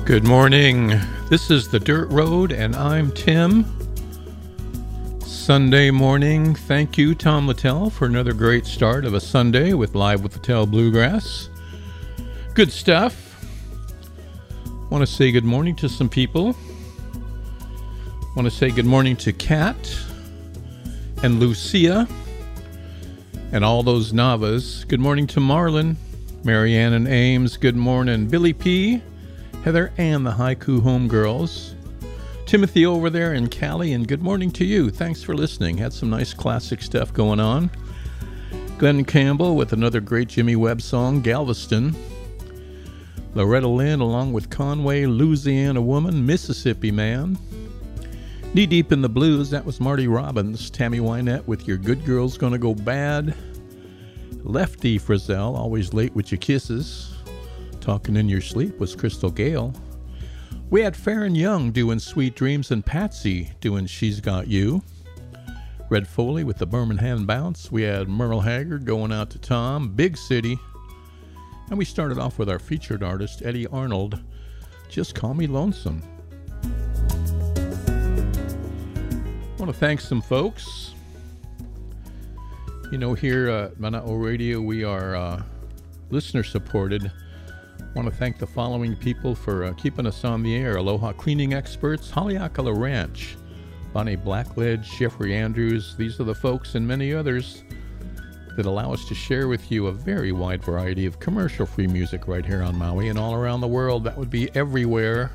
Good morning. This is The Dirt Road, and I'm Tim. Sunday morning. Thank you, Tom Littell, for another great start of a Sunday with Live with Littell Bluegrass. Good stuff. Want to say good morning to some people. Want to say good morning to Kat and Lucia and all those Navas. Good morning to Marlon, Marianne and Ames. Good morning, Billy P., Heather, and the Haiku Homegirls. Timothy over there in Cali, and good morning to you. Thanks for listening. Had some nice classic stuff going on. Glenn Campbell with another great Jimmy Webb song, Galveston. Loretta Lynn along with Conway, Louisiana Woman, Mississippi Man. Knee Deep in the Blues, that was Marty Robbins. Tammy Wynette with Your Good Girl's Gonna Go Bad. Lefty Frizzell, Always Late with Your Kisses. Talking in Your Sleep was Crystal Gale. We had Farron Young doing Sweet Dreams and Patsy doing She's Got You. Red Foley with the Birmingham Bounce. We had Merle Haggard going out to Tom, Big City. And we started off with our featured artist, Eddie Arnold, Just Call Me Lonesome. I want to thank some folks. You know, here at Mana'o Radio, we are listener supported. I want to thank the following people for keeping us on the air. Aloha Cleaning Experts, Haleakala Ranch, Bonnie Blackledge, Jeffrey Andrews. These are the folks and many others that allow us to share with you a very wide variety of commercial-free music right here on Maui and all around the world. That would be everywhere.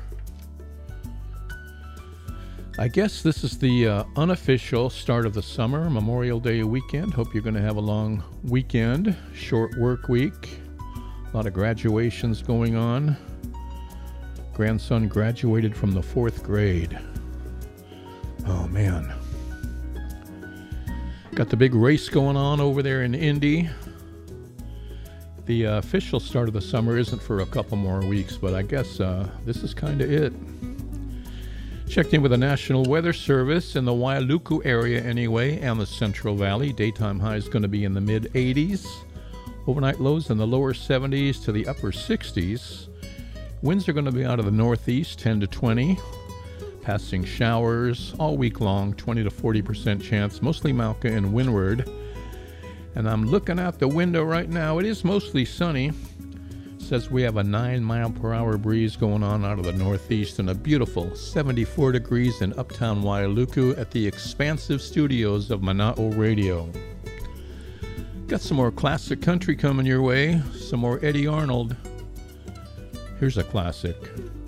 I guess this is the unofficial start of the summer, Memorial Day weekend. Hope you're going to have a long weekend, short work week. A lot of graduations going on. Grandson graduated from the 4th grade. Oh, man. Got the big race going on over there in Indy. The official start of the summer isn't for a couple more weeks, but I guess this is kind of it. Checked in with the National Weather Service in the Wailuku area anyway, and the Central Valley. Daytime high is going to be in the mid-80s. Overnight lows in the lower 70s to the upper 60s. Winds are going to be out of the northeast, 10 to 20. Passing showers all week long, 20 to 40% chance, mostly Mauka and windward. And I'm looking out the window right now. It is mostly sunny. It says we have a 9-mile-per-hour breeze going on out of the northeast and a beautiful 74 degrees in uptown Wailuku at the expansive studios of Mana'o Radio. Got some more classic country coming your way. Some more Eddie Arnold. Here's a classic.